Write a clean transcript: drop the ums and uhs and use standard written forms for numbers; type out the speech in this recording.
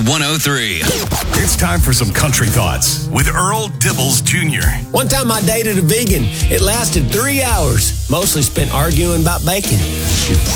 103. It's time for some country thoughts with Earl Dibbles Jr. One time I dated a vegan. It lasted 3 hours. Mostly spent arguing about bacon.